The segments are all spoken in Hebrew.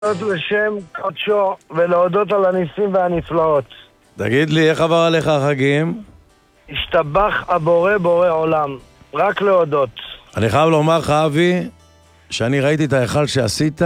להודות לשם קודשו ולהודות על הניסים והנפלאות. תגיד לי, איך עבר עליך החגים? השתבח הבורא בורא עולם, רק להודות. אני חייב לומר לך, אבי, שאני ראיתי את ההיכל שעשית.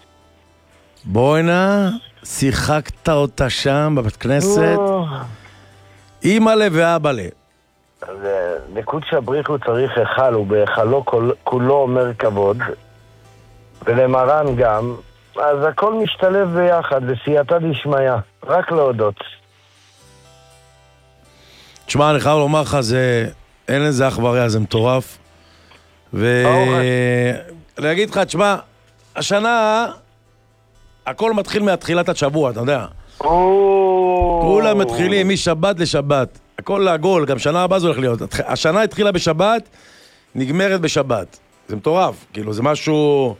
בואנה, שיחקת אותה שם בבית כנסת. אימא'לה ואבא'לה. לקודש הבריחו צריך היכל, ובהיכלו כולו אומר כבוד, ולמרן גם. אז הכל משתלב ביחד, בסייעתא דשמיא, רק להודות. תשמע, אני חייב לומר לך, אין לזה אח ורע, זה מטורף. ואני אגיד לך, תשמע, השנה הכל מתחיל מהתחילת השבוע, אתה יודע. כולם מתחילים משבת לשבת, הכל לעגול, גם שנה הבאה זה הולך להיות. השנה התחילה בשבת, נגמרת בשבת. זה מטורף, כאילו, זה משהו...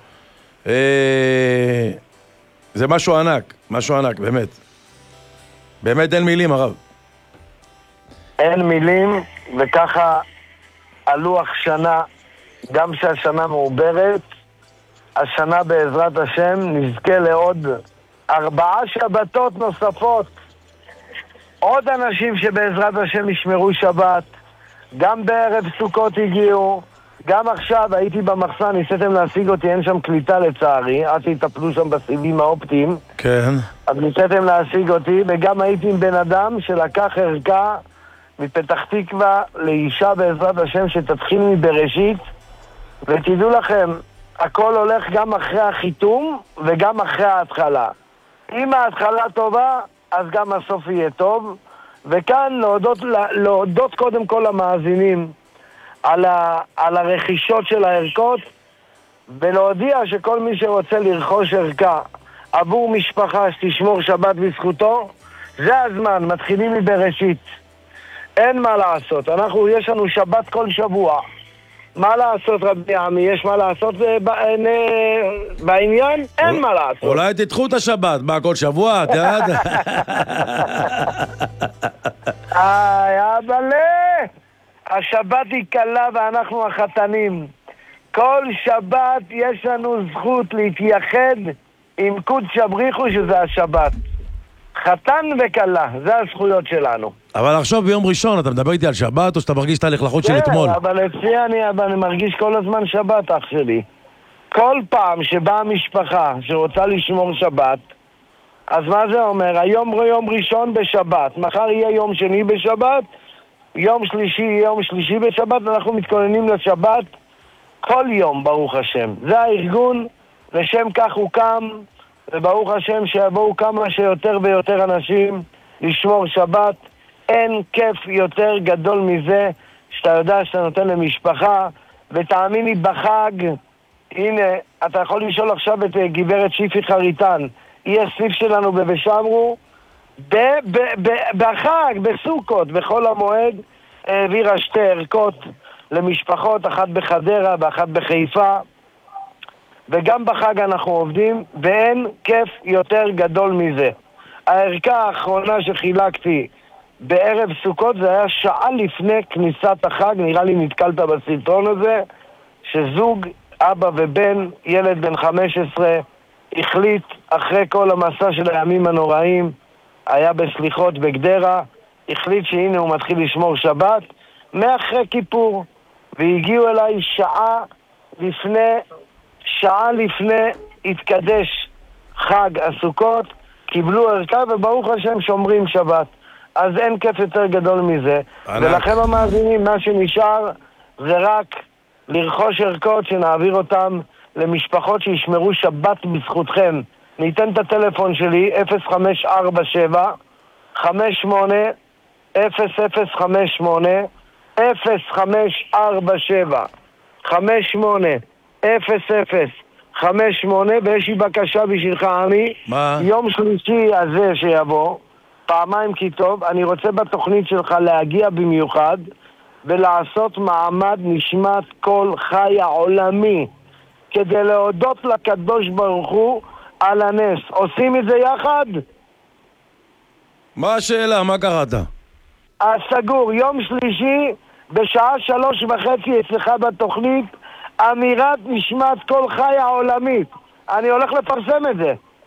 זה משהו ענק, באמת. באמת אין מילים, הרב. אין מילים, וככה הלוח שנה, גם שהשנה מעוברת, השנה בעזרת השם נזכה לעוד 4 שבתות נוספות. עוד אנשים שבעזרת השם ישמרו שבת, גם בערב סוכות הגיעו, גם עכשיו הייתי במחסן, ניסיתם להשיג אותי, אין שם קליטה לצערי, עד שהתאפלו שם בסיבים האופטיים. כן. אז ניסיתם להשיג אותי, וגם הייתי עם בן אדם שלקח ערכה מפתח תקווה לאישה בעזרת השם שתתחיל מבראשית, ותדעו לכם, הכל הולך גם אחרי החיתום וגם אחרי ההתחלה. אם ההתחלה טובה, אז גם הסוף יהיה טוב. וכאן להודות קודם כל למאזינים על הרכישות של הערכות, ולהודיע שכל מי שרוצה לרכוש ערכה עבור משפחה שתשמור שבת בזכותו, זה הזמן, מתחילים מבראשית. אין מה לעשות, יש לנו שבת כל שבוע. מה לעשות, רבי עמי? יש מה לעשות בעניין? אין מה לעשות. אולי תדחו את השבת, מה, כל שבוע? אתה יודע? אבל השבת היא קלה ואנחנו החתנים. כל שבת יש לנו זכות להתייחד עם קודש הבריחו, שזה השבת. חתן וקלה, זה הזכויות שלנו. אבל עכשיו ביום ראשון, אתה מדבר איתי על שבת, או שאתה מרגיש את הלכלכות של אתמול? אבל אצלי אני מרגיש כל הזמן שבת, אח שלי. כל פעם שבאה משפחה שרוצה לשמור שבת, אז מה זה אומר? היום יום ראשון בשבת, מחר יהיה יום שני בשבת, יום שלישי בשבת, אנחנו מתכוננים לשבת כל יום, ברוך השם. זה הארגון, לשם כך הוא קם, וברוך השם שיבואו כמה שיותר ויותר אנשים לשמור שבת. אין כיף יותר גדול מזה שאתה יודע שאתה נותן למשפחה, ותאמין לי בחג, הנה, אתה יכול לשאול עכשיו את גברת שיפי חריטן, היא הסניף שלנו בבשמרו, בחג, בסוכות, בכל המועד, העבירה 2 ערכות למשפחות, אחת בחדרה ואחת בחיפה, וגם בחג אנחנו עובדים, ואין כיף יותר גדול מזה. הערכה האחרונה שחילקתי בערב סוכות זה היה שעה לפני כניסת החג, נראה לי נתקלת בסרטון הזה, שזוג, אבא ובן, ילד בן 15, החליט אחרי כל המסע של הימים הנוראים, היה בסליחות בגדרה, החליט שהנה הוא מתחיל לשמור שבת מאחרי כיפור, והגיעו אליי שעה לפני התקדש חג הסוכות, קיבלו ערכה וברוך השם שומרים שבת. אז אין כיף יותר גדול מזה. ולכם המאזינים, מה שנשאר זה רק לרכוש ערכות שנעביר אותם למשפחות שישמרו שבת בזכותכם. ניתן את הטלפון שלי 0547 58 0058 0547 58 0058. ויש לי בקשה בשבילך, עמי. מה? יום שלישי הזה שיבוא, פעמיים כי טוב, אני רוצה בתוכנית שלך להגיע במיוחד ולעשות מעמד נשמת כל חי העולמי כדי להודות לקדוש ברוך הוא על הנס. עושים את זה יחד? מה השאלה? מה קראת? סגור, יום שלישי בשעה 3:30 אצלך בתוכנית, אמירת נשמת כל חי העולמית. אני הולך לפרסם את זה.